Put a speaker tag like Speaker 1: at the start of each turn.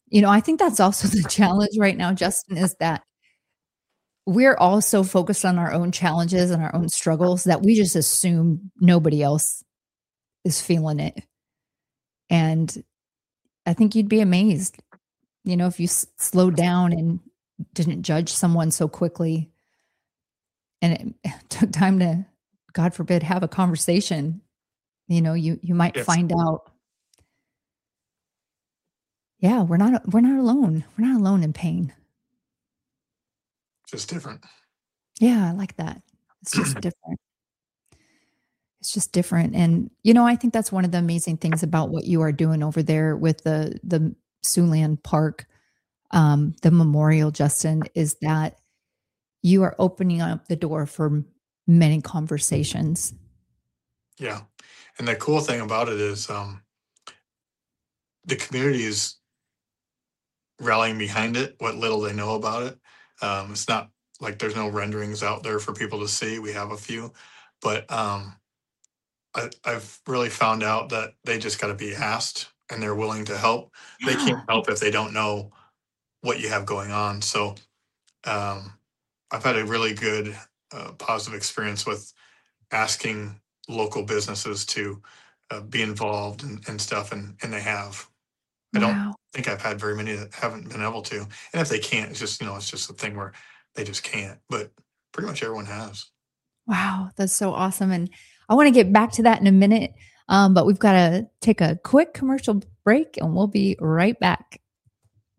Speaker 1: I think that's also the challenge right now, Justin, is that we're all so focused on our own challenges and our own struggles that we just assume nobody else is feeling it. And I think you'd be amazed, if you slowed down and didn't judge someone so quickly and it took time to, God forbid, have a conversation, you might
Speaker 2: Yes.
Speaker 1: find out, yeah, we're not alone. We're not alone in pain.
Speaker 2: Just different.
Speaker 1: Yeah, I like that. It's just different. It's just different. And, I think that's one of the amazing things about what you are doing over there with the Siouxland Park, the memorial, Justin, is that you are opening up the door for many conversations.
Speaker 2: Yeah. And the cool thing about it is the community is rallying behind it, what little they know about it. It's not like there's no renderings out there for people to see. We have a few, but I've really found out that they just got to be asked and they're willing to help. They
Speaker 1: Yeah.
Speaker 2: can't help if they don't know what you have going on. So um, I've had a really good positive experience with asking local businesses to be involved and stuff, and they have. I don't
Speaker 1: Wow.
Speaker 2: think I've had very many that haven't been able to, and if they can't, it's just it's just a thing where they just can't. But pretty much everyone has.
Speaker 1: Wow. That's so awesome. And I want to get back to that in a minute. But we've got to take a quick commercial break and we'll be right back.